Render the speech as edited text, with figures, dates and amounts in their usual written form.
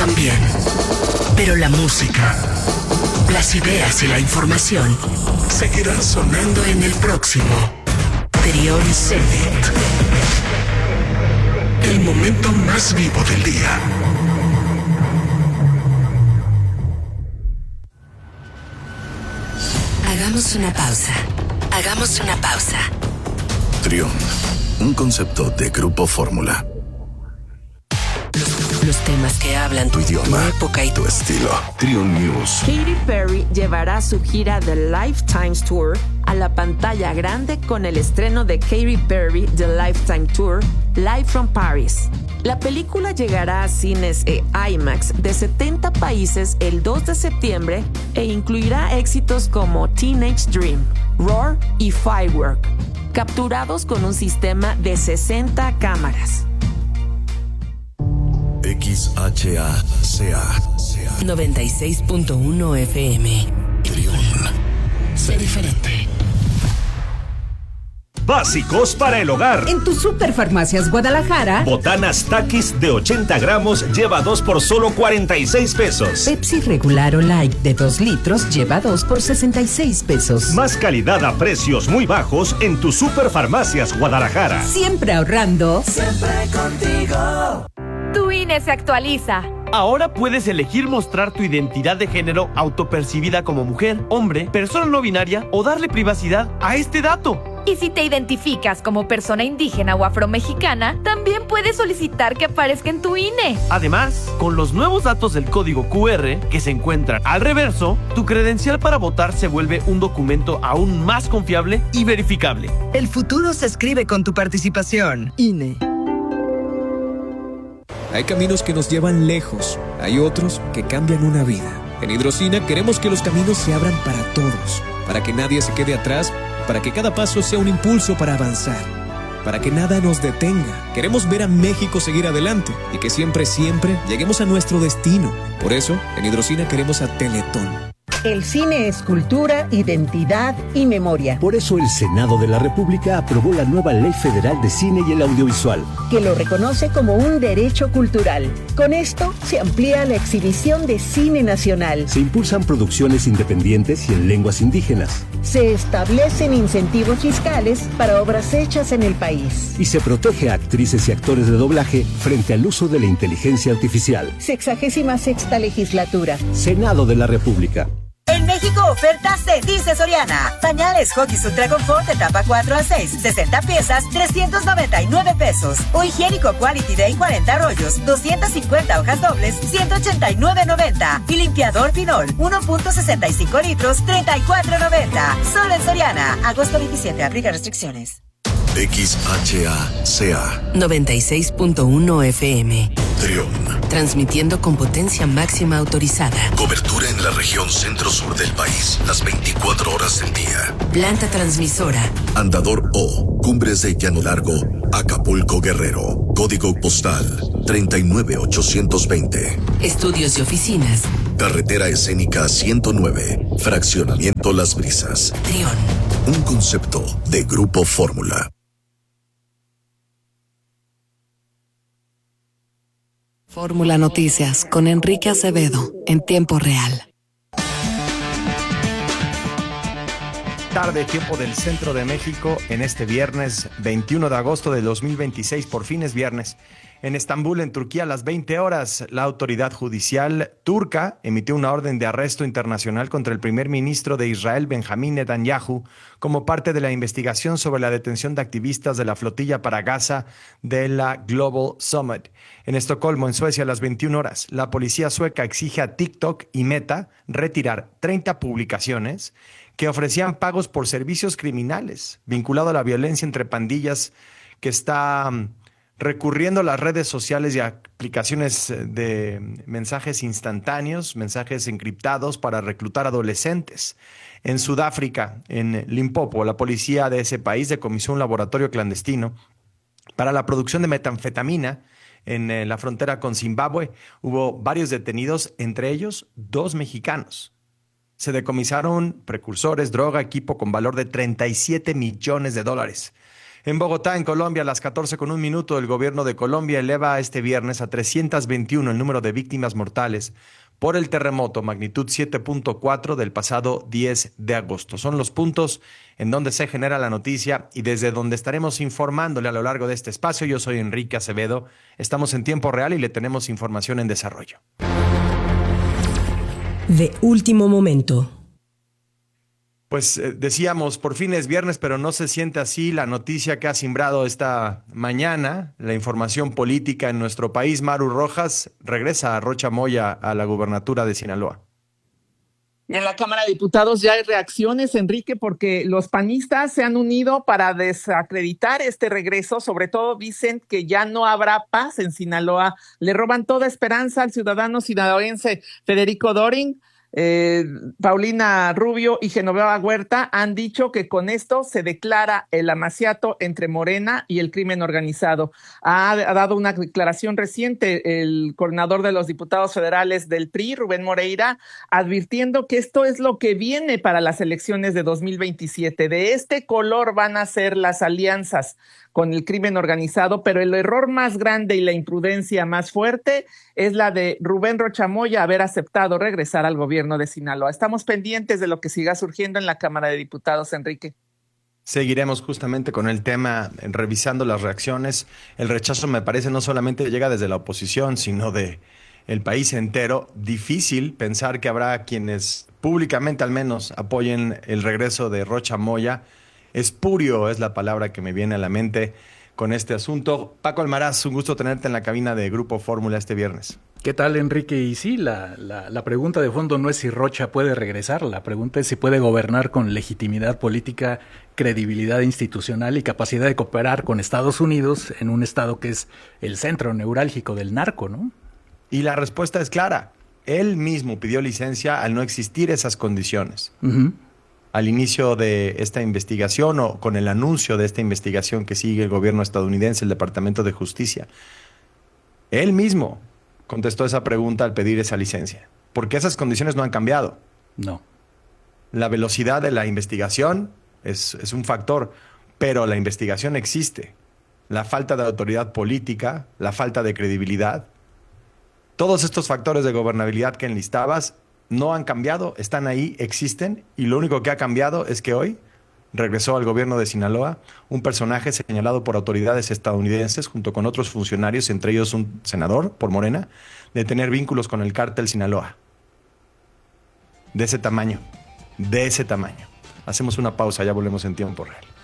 también. Pero la música, las ideas y la información seguirán sonando en el próximo Trión Zenit. El momento más vivo del día. Hagamos una pausa. Trión, un concepto de Grupo Fórmula. Los temas que hablan Tu idioma, tu época y tu estilo. Trión News. Katy Perry llevará su gira The Lifetime Tour a la pantalla grande con el estreno de Katy Perry The Lifetime Tour Live from Paris. La película llegará a cines e IMAX de 70 países el 2 de septiembre e incluirá éxitos como Teenage Dream, Roar y Firework, capturados con un sistema de 60 cámaras. XHACA 96.1 FM. Trión. Sé diferente. Básicos para el hogar. En tu Superfarmacias Guadalajara, Botanas Takis de 80 gramos lleva 2 por solo 46 pesos. Pepsi regular o light de 2 litros lleva 2 por 66 pesos. Más calidad a precios muy bajos en tu Superfarmacias Guadalajara. Siempre ahorrando. Siempre contigo. Tu INE se actualiza. Ahora puedes elegir mostrar tu identidad de género autopercibida como mujer, hombre, persona no binaria o darle privacidad a este dato. Y si te identificas como persona indígena o afromexicana, también puedes solicitar que aparezca en tu INE. Además, con los nuevos datos del código QR que se encuentran al reverso, tu credencial para votar se vuelve un documento aún más confiable y verificable. El futuro se escribe con tu participación. INE. Hay caminos que nos llevan lejos, hay otros que cambian una vida. En Hidrocina queremos que los caminos se abran para todos, para que nadie se quede atrás, para que cada paso sea un impulso para avanzar, para que nada nos detenga. Queremos ver a México seguir adelante y que siempre, siempre lleguemos a nuestro destino. Por eso, en Hidrocina queremos a Teletón. El cine es cultura, identidad y memoria. Por eso el Senado de la República aprobó la nueva Ley Federal de Cine y el Audiovisual, que lo reconoce como un derecho cultural. Con esto se amplía la exhibición de cine nacional. Se impulsan producciones independientes y en lenguas indígenas. Se establecen incentivos fiscales para obras hechas en el país. Y se protege a actrices y actores de doblaje frente al uso de la inteligencia artificial. 66ª legislatura. Senado de la República. En México, ofertas se dice Soriana. Pañales Huggies Ultra Confort etapa 4 a 6, 60 piezas, 399 pesos. O higiénico Quality Day 40 rollos, 250 hojas dobles, 189.90. Y limpiador Pinol, 1.65 litros, 34.90. Solo en Soriana. Agosto 27, aplica restricciones. XHACA 96.1 FM. Trión. Transmitiendo con potencia máxima autorizada. Cobertura en la región centro-sur del país, las 24 horas del día. Planta transmisora. Andador O, Cumbres de Llano Largo, Acapulco, Guerrero. Código postal 39820. Estudios y oficinas. Carretera Escénica 109, Fraccionamiento Las Brisas. Trión. Un concepto de Grupo Fórmula. Fórmula Noticias con Enrique Acevedo en tiempo real. Tarde, tiempo del centro de México, en este viernes 21 de agosto de 2026, por fin es viernes. En Estambul, en Turquía, a las 20 horas, la autoridad judicial turca emitió una orden de arresto internacional contra el primer ministro de Israel, Benjamín Netanyahu, como parte de la investigación sobre la detención de activistas de la flotilla para Gaza de la Global Summit. En Estocolmo, en Suecia, a las 21 horas, la policía sueca exige a TikTok y Meta retirar 30 publicaciones que ofrecían pagos por servicios criminales vinculado a la violencia entre pandillas que está recurriendo a las redes sociales y a aplicaciones de mensajes instantáneos, mensajes encriptados para reclutar adolescentes. En Sudáfrica, en Limpopo, la policía de ese país decomisó un laboratorio clandestino para la producción de metanfetamina en la frontera con Zimbabue. Hubo varios detenidos, entre ellos 2 mexicanos. Se decomisaron precursores, droga, equipo con valor de $37 millones. En Bogotá, en Colombia, a las 14:01, el gobierno de Colombia eleva este viernes a 321 el número de víctimas mortales por el terremoto magnitud 7.4 del pasado 10 de agosto. Son los puntos en donde se genera la noticia y desde donde estaremos informándole a lo largo de este espacio. Yo soy Enrique Acevedo, estamos en tiempo real y le tenemos información en desarrollo. De último momento. Pues decíamos, por fin es viernes, pero no se siente así. La noticia que ha simbrado esta mañana, la información política en nuestro país. Maru Rojas regresa a Rocha Moya a la gubernatura de Sinaloa. Y en la Cámara de Diputados ya hay reacciones, Enrique, porque los panistas se han unido para desacreditar este regreso. Sobre todo dicen que ya no habrá paz en Sinaloa. Le roban toda esperanza al ciudadano sinaloense Federico Doring. Paulina Rubio y Genoveva Huerta han dicho que con esto se declara el amaciato entre Morena y el crimen organizado. Ha dado una declaración reciente el coordinador de los diputados federales del PRI, Rubén Moreira, advirtiendo que esto es lo que viene para las elecciones de 2027. De este color van a ser las alianzas con el crimen organizado, pero el error más grande y la imprudencia más fuerte es la de Rubén Rocha Moya haber aceptado regresar al gobierno de Sinaloa. Estamos pendientes de lo que siga surgiendo en la Cámara de Diputados, Enrique. Seguiremos justamente con el tema, revisando las reacciones. El rechazo, me parece, no solamente llega desde la oposición, sino de el país entero. Difícil pensar que habrá quienes públicamente al menos apoyen el regreso de Rocha Moya. Espurio es la palabra que me viene a la mente con este asunto. Paco Almaraz, un gusto tenerte en la cabina de Grupo Fórmula este viernes. ¿Qué tal, Enrique? Y sí, la pregunta de fondo no es si Rocha puede regresar, la pregunta es si puede gobernar con legitimidad política, credibilidad institucional y capacidad de cooperar con Estados Unidos en un estado que es el centro neurálgico del narco, ¿no? Y la respuesta es clara. Él mismo pidió licencia al no existir esas condiciones. Al inicio de esta investigación o con el anuncio de esta investigación que sigue el gobierno estadounidense, el Departamento de Justicia. Él mismo contestó esa pregunta al pedir esa licencia, porque esas condiciones no han cambiado. No. La velocidad de la investigación es un factor, pero la investigación existe. La falta de autoridad política, la falta de credibilidad, todos estos factores de gobernabilidad que enlistabas no han cambiado, están ahí, existen, y lo único que ha cambiado es que hoy regresó al gobierno de Sinaloa un personaje señalado por autoridades estadounidenses junto con otros funcionarios, entre ellos un senador por Morena, de tener vínculos con el cártel Sinaloa. De ese tamaño. Hacemos una pausa, ya volvemos en tiempo real.